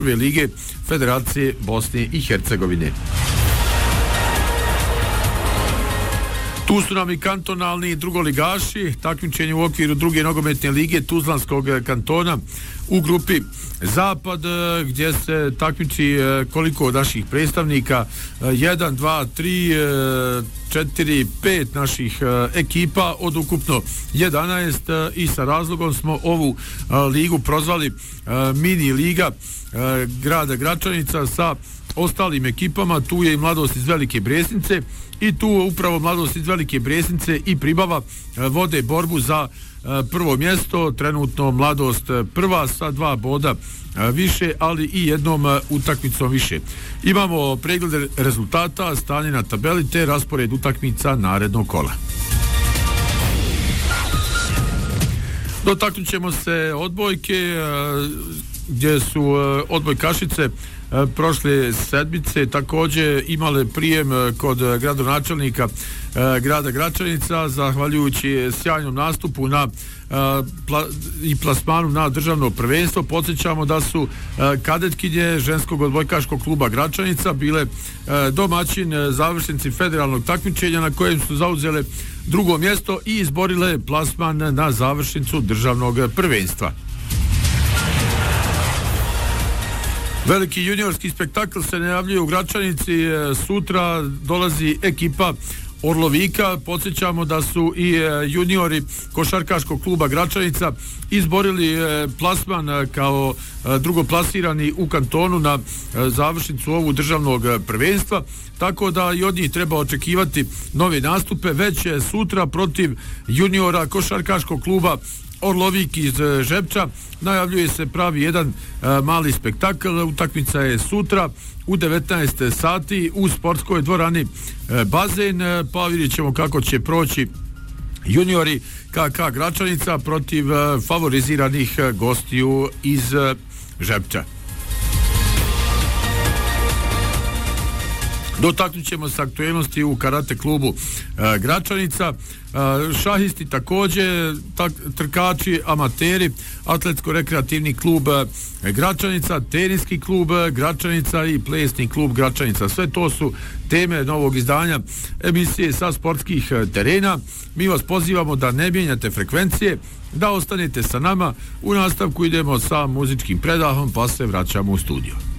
prve lige Federacije Bosne i Hercegovine. Tu su nam i kantonalni drugoligaši, takmičenje u okviru druge nogometne lige Tuzlanskog kantona u grupi Zapad, gdje se takmiči koliko od naših predstavnika, 1, 2, 3, 4, 5 naših ekipa od ukupno 11 i sa razlogom smo ovu ligu prozvali mini liga grada Gračanica sa ostalim ekipama. Tu je i Mladost iz Velike Bresnice i tu upravo Mladost iz Velike Bresnice i Pribava vode borbu za prvo mjesto. Trenutno Mladost prva sa 2 boda više, ali i jednom utakmicom više. Imamo pregled rezultata, stanje na tabeli te raspored utakmica narednog kola. Dotaknut ćemo se odbojke, gdje su odbojkašice prošle sedmice također imale prijem kod gradonačelnika grada Gračanica, zahvaljujući sjajnom nastupu na i plasmanu na državno prvenstvo. Podsjećamo da su kadetkinje ženskog odbojkaškog kluba Gračanica bile domaćin završnici federalnog takmičenja na kojem su zauzele drugo mjesto i izborile plasman na završnicu državnog prvenstva. Veliki juniorski spektakl se najavljuje u Gračanici. Sutra dolazi ekipa Orlovika. Podsjećamo da su i juniori košarkaškog kluba Gračanica izborili plasman kao drugoplasirani u kantonu na završnicu ovu državnog prvenstva, tako da i od njih treba očekivati nove nastupe već sutra protiv juniora košarkaškog kluba Orlovik iz Žepča. Najavljuje se pravi jedan mali spektakl. Utakmica je sutra u 19 sati u sportskoj dvorani Bazen, pa vidjet ćemo kako će proći juniori KK Gračanica protiv favoriziranih gostiju iz Žepča. Dotaknut ćemo se aktuelnosti u karate klubu Gračanica, šahisti također, trkači, amateri, atletsko-rekreativni klub Gračanica, teniski klub Gračanica i plesni klub Gračanica. Sve to su teme novog izdanja emisije sa sportskih terena. Mi vas pozivamo da ne mijenjate frekvencije, da ostanete sa nama. U nastavku idemo sa muzičkim predahom, pa se vraćamo u studio.